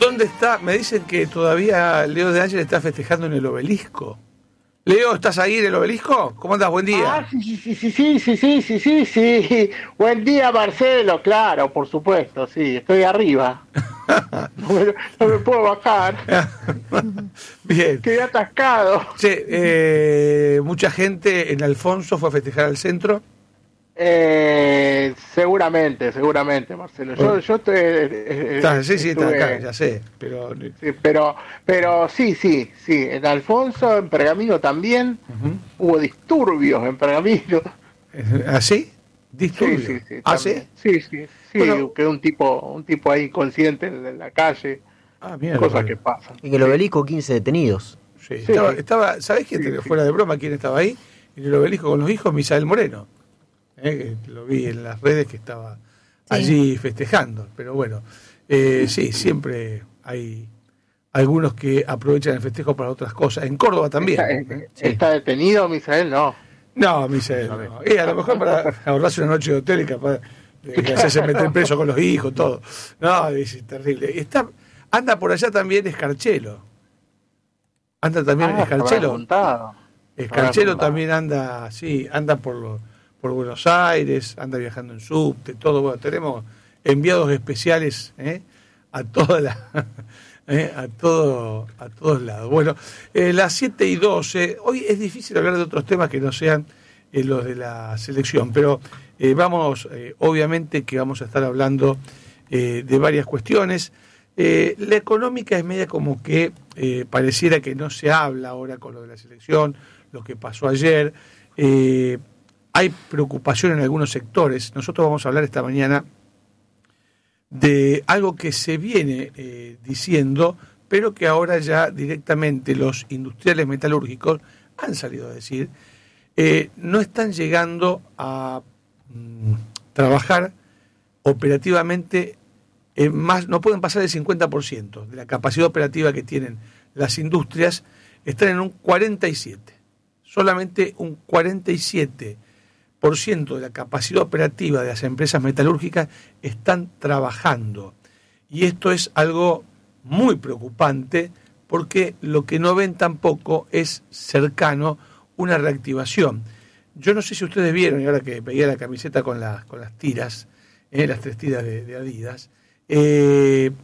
¿Dónde está? Me dicen que todavía Leo de Ángel está festejando en el Obelisco. Leo, ¿estás ahí en el Obelisco? ¿Cómo andás? Buen día. Sí. Buen día, Marcelo, claro, por supuesto, sí, estoy arriba. No me puedo bajar. Bien. Quedé atascado. Che, mucha gente en Alfonso fue a festejar al centro. Seguramente, Marcelo. Yo Sí, está acá, ya sé, pero... Sí, pero sí, en Alfonso, en Pergamino también, hubo disturbios en Pergamino. ¿Así? ¿Disturbios? Sí, ¿Ah, también. sí? Sí, Bueno, quedó un tipo ahí inconsciente en la calle, mierda, cosas que pasan. En el Obelisco 15 detenidos. Sí, ¿sabés quién fuera de broma quién estaba ahí? En el Obelisco con los hijos, Misael Moreno. Que lo vi en las redes que estaba allí festejando, pero bueno, sí, siempre hay algunos que aprovechan el festejo para otras cosas. En Córdoba también. ¿Está detenido, Misael? No. No, Misael, no. Y a lo mejor para ahorrarse una noche de hotel y capaz de hacerse meter preso con los hijos, todo. No, es terrible. Anda por allá también Escarchelo. Anda también Escarchelo. Escarchelo también anda por Buenos Aires, anda viajando en subte, todo. Bueno, tenemos enviados especiales a todos lados. Bueno, las 7:12, hoy es difícil hablar de otros temas que no sean los de la selección, pero obviamente que vamos a estar hablando de varias cuestiones. La económica es media como que pareciera que no se habla ahora con lo de la selección, lo que pasó ayer. Hay preocupación en algunos sectores. Nosotros vamos a hablar esta mañana de algo que se viene diciendo, pero que ahora ya directamente los industriales metalúrgicos han salido a decir, no están llegando a trabajar operativamente más, no pueden pasar el 50% de la capacidad operativa que tienen las industrias, están en un 47%. Solamente un 47% de la capacidad operativa de las empresas metalúrgicas están trabajando. Y esto es algo muy preocupante porque lo que no ven tampoco es cercano una reactivación. Yo no sé si ustedes vieron, y ahora que veía la camiseta con las tiras, las 3 tiras de Adidas, en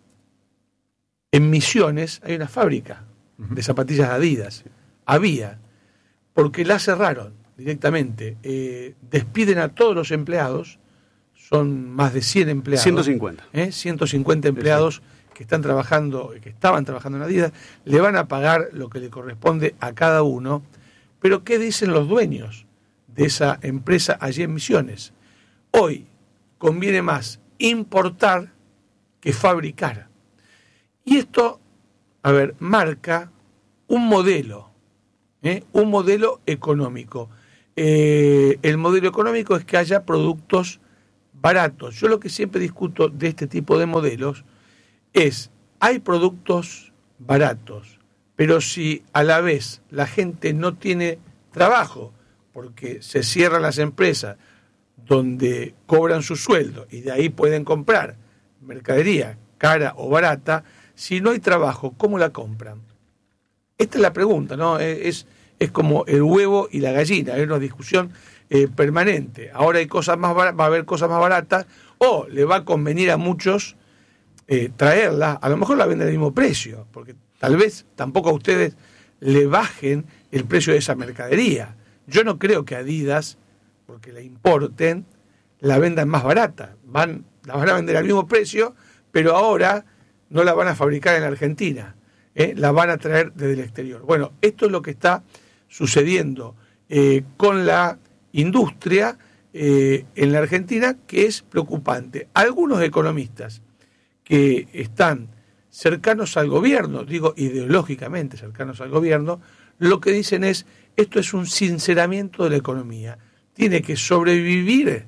Misiones hay una fábrica de zapatillas de Adidas. Había, porque la cerraron directamente, despiden a todos los empleados, son más de 100 empleados. 150. 150 empleados que estaban trabajando en Adidas, le van a pagar lo que le corresponde a cada uno, pero ¿qué dicen los dueños de esa empresa allí en Misiones? Hoy conviene más importar que fabricar. Y esto, marca un modelo económico. El modelo económico es que haya productos baratos. Yo lo que siempre discuto de este tipo de modelos es, hay productos baratos, pero si a la vez la gente no tiene trabajo, porque se cierran las empresas donde cobran su sueldo y de ahí pueden comprar mercadería cara o barata, si no hay trabajo, ¿cómo la compran? Esta es la pregunta, ¿no? Es como el huevo y la gallina, es una discusión permanente. Ahora hay cosas más va a haber cosas más baratas, o le va a convenir a muchos traerla, a lo mejor la venden al mismo precio, porque tal vez tampoco a ustedes le bajen el precio de esa mercadería. Yo no creo que Adidas, porque la importen, la vendan más barata. La van a vender al mismo precio, pero ahora no la van a fabricar en la Argentina. La van a traer desde el exterior. Bueno, esto es lo que está sucediendo con la industria en la Argentina, que es preocupante. Algunos economistas que están cercanos al gobierno, digo ideológicamente cercanos al gobierno, lo que dicen es, esto es un sinceramiento de la economía. Tiene que sobrevivir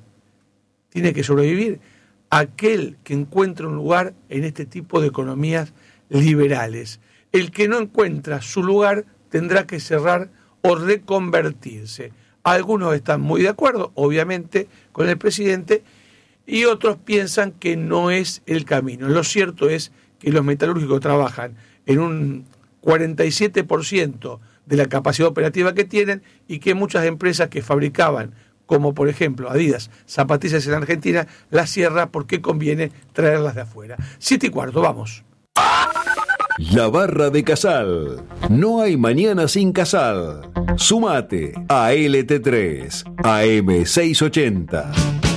aquel que encuentra un lugar en este tipo de economías liberales. El que no encuentra su lugar tendrá que cerrar o reconvertirse. Algunos están muy de acuerdo, obviamente, con el presidente, y otros piensan que no es el camino. Lo cierto es que los metalúrgicos trabajan en un 47% de la capacidad operativa que tienen y que muchas empresas que fabricaban, como por ejemplo Adidas, zapatillas en Argentina, las cierra porque conviene traerlas de afuera. 7:15, vamos. La Barra de Casal. No hay mañana sin Casal. Sumate a LT3, AM 680.